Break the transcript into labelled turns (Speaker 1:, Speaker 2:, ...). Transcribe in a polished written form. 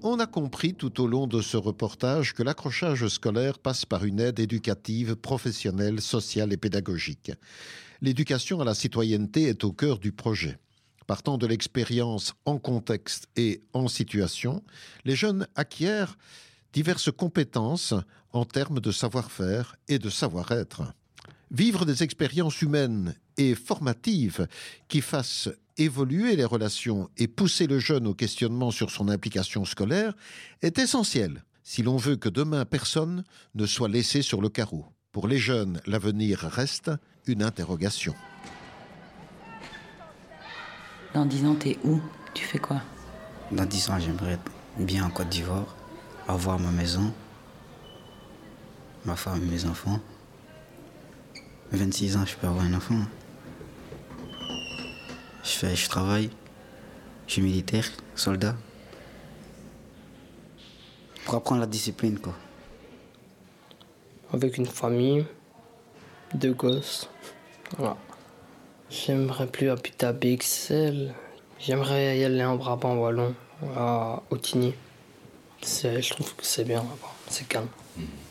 Speaker 1: On a compris tout au long de ce reportage que l'accrochage scolaire passe par une aide éducative, professionnelle, sociale et pédagogique. L'éducation à la citoyenneté est au cœur du projet. Partant de l'expérience en contexte et en situation, les jeunes acquièrent diverses compétences en termes de savoir-faire et de savoir-être. Vivre des expériences humaines et formatives qui fassent évoluer les relations et pousser le jeune au questionnement sur son implication scolaire est essentiel si l'on veut que demain personne ne soit laissé sur le carreau. Pour les jeunes, l'avenir reste une interrogation.
Speaker 2: Dans 10 ans, t'es où? Tu fais quoi?
Speaker 3: Dans 10 ans, j'aimerais être bien en Côte d'Ivoire, avoir ma maison, ma femme et mes enfants. 26 ans, je peux avoir un enfant. Je travaille, je suis militaire, soldat. Pour apprendre la discipline, quoi.
Speaker 4: Avec une famille, 2 gosses. Voilà. J'aimerais plus habiter à Bexel. J'aimerais y aller en Brabant wallon, à Autigny. Je trouve que c'est bien là-bas, c'est calme.